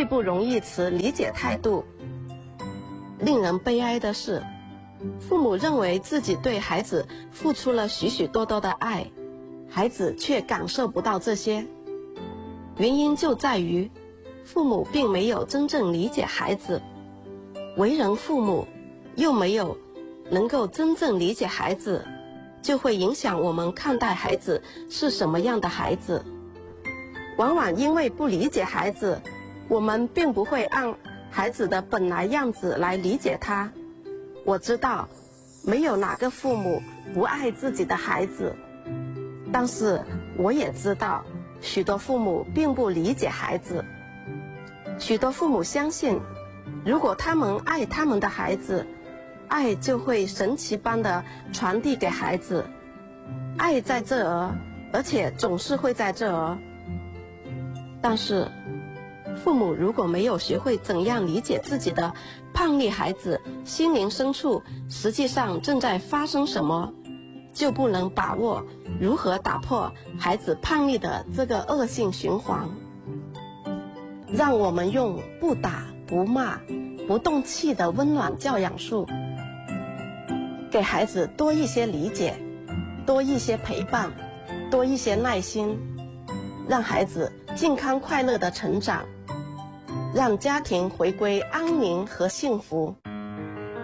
最不容易持理解态度。令人悲哀的是，父母认为自己对孩子付出了许许多多的爱，孩子却感受不到这些。原因就在于父母并没有真正理解孩子，为人父母又没有能够真正理解孩子，就会影响我们看待孩子是什么样的孩子。往往因为不理解孩子，我们并不会按孩子的本来样子来理解他。我知道没有哪个父母不爱自己的孩子，但是我也知道许多父母并不理解孩子。许多父母相信，如果他们爱他们的孩子，爱就会神奇般地传递给孩子。爱在这儿，而且总是会在这儿。但是父母如果没有学会怎样理解自己的叛逆孩子心灵深处实际上正在发生什么，就不能把握如何打破孩子叛逆的这个恶性循环。让我们用不打不骂不动气的温暖教养术，给孩子多一些理解，多一些陪伴，多一些耐心，让孩子健康快乐的成长，让家庭回归安宁和幸福。